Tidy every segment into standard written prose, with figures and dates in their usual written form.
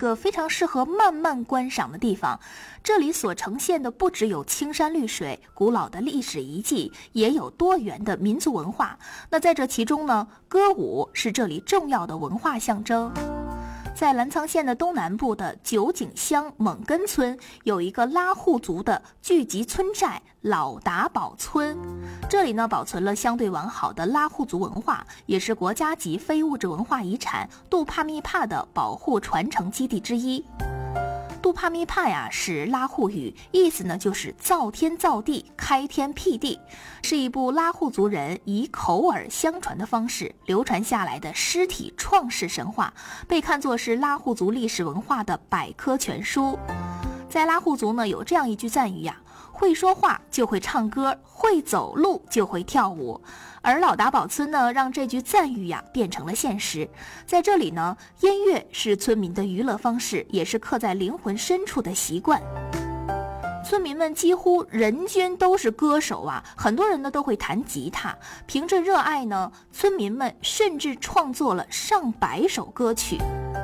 个非常适合慢慢观赏的地方。这里所呈现的不只有青山绿水、古老的历史遗迹，也有多元的民族文化。那在这其中呢，歌舞是这里重要的文化象征。在澜沧县的东南部的九井乡勐根村，有一个拉祜族的聚集村寨老达堡村。这里呢，保存了相对完好的拉祜族文化，也是国家级非物质文化遗产杜帕密帕的保护传承基地之一。杜帕密帕呀是拉祜语，意思呢就是造天造地、开天辟地，是一部拉祜族人以口耳相传的方式流传下来的尸体创世神话，被看作是拉祜族历史文化的百科全书。在拉祜族呢，有这样一句赞语呀：会说话就会唱歌，会走路就会跳舞。而老达堡村呢，让这句赞语呀变成了现实。在这里呢，音乐是村民的娱乐方式，也是刻在灵魂深处的习惯。村民们几乎人均都是歌手啊，很多人呢都会弹吉他。凭着热爱呢，村民们甚至创作了上百首歌曲。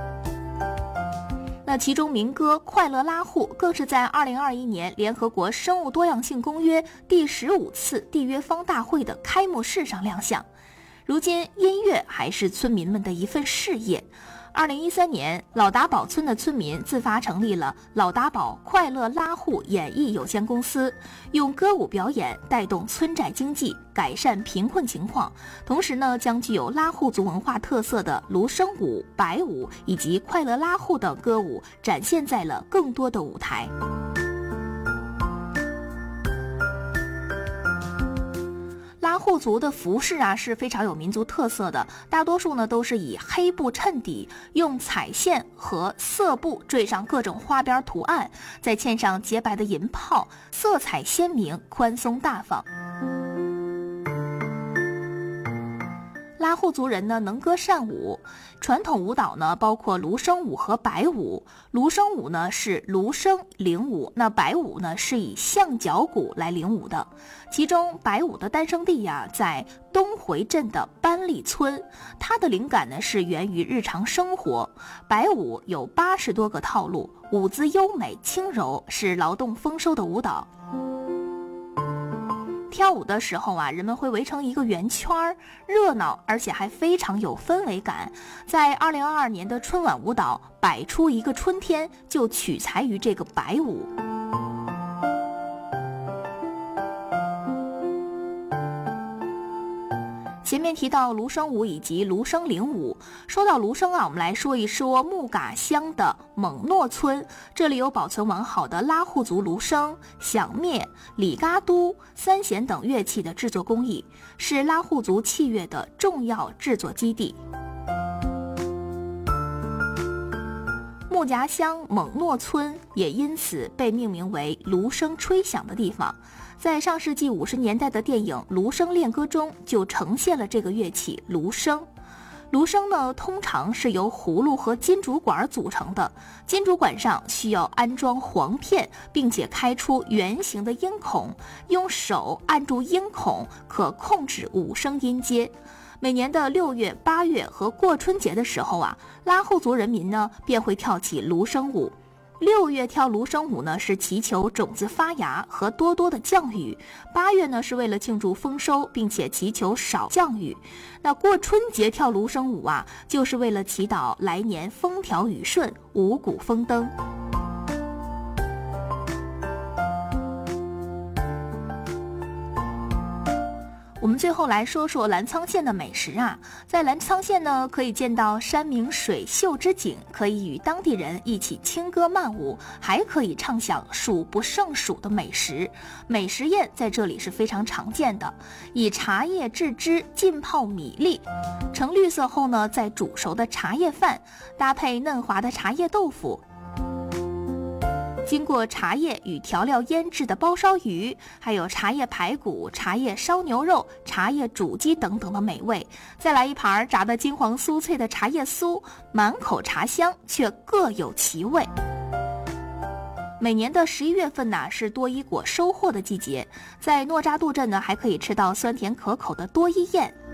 那其中民歌《快乐拉祜》更是在2021年联合国生物多样性公约第15次缔约方大会的开幕式上亮相。如今音乐还是村民们的一份事业。2013年，老达堡村的村民自发成立了老达堡快乐拉祜演艺有限公司，用歌舞表演带动村寨经济，改善贫困情况。同时呢，将具有拉祜族文化特色的芦笙舞、白舞以及快乐拉祜等歌舞展现在了更多的舞台。拉祜族的服饰啊是非常有民族特色的，大多数呢都是以黑布衬底，用彩线和色布缀上各种花边图案，再嵌上洁白的银泡，色彩鲜明，宽松大方。拉祜族人呢能歌善舞，传统舞蹈呢包括芦笙舞和白舞。芦笙舞呢是芦笙领舞，那白舞呢是以象脚鼓来领舞的。其中白舞的诞生地呀在东回镇的班利村，它的灵感呢是源于日常生活。白舞有80多个套路，舞姿优美轻柔，是劳动丰收的舞蹈。跳舞的时候啊，人们会围成一个圆圈，热闹而且还非常有氛围感。在2022年的春晚舞蹈《摆出一个春天》就取材于这个白舞。前面提到芦笙舞以及芦笙领舞，说到芦笙啊，我们来说一说木嘎乡的勐诺村，这里有保存完好的拉祜族芦笙、响篾、里嘎都、三弦等乐器的制作工艺，是拉祜族器乐的重要制作基地。木夹乡勐诺村也因此被命名为芦笙吹响的地方。在上世纪50年代的电影《芦笙恋歌》中就呈现了这个乐器芦笙。芦笙呢，通常是由葫芦和金竹管组成的，金竹管上需要安装簧片，并且开出圆形的音孔，用手按住音孔，可控制五声音阶。每年的6月、8月和过春节的时候啊，拉祜族人民呢便会跳起芦笙舞。6月跳芦笙舞呢，是祈求种子发芽和多多的降雨；8月呢，是为了庆祝丰收，并且祈求少降雨。那过春节跳芦笙舞啊，就是为了祈祷来年风调雨顺、五谷丰登。我们最后来说说澜沧县的美食啊，在澜沧县呢，可以见到山明水秀之景，可以与当地人一起轻歌曼舞，还可以畅享数不胜数的美食。美食宴在这里是非常常见的，以茶叶制汁浸泡米粒，呈绿色后呢，再煮熟的茶叶饭，搭配嫩滑的茶叶豆腐，经过茶叶与调料腌制的包烧鱼，还有茶叶排骨、茶叶烧牛肉、茶叶煮鸡等等的美味，再来一盘炸得金黄酥脆的茶叶酥，满口茶香却各有其味。每年的11月份呢，是多依果收获的季节，在诺扎杜镇呢，还可以吃到酸甜可口的多依燕。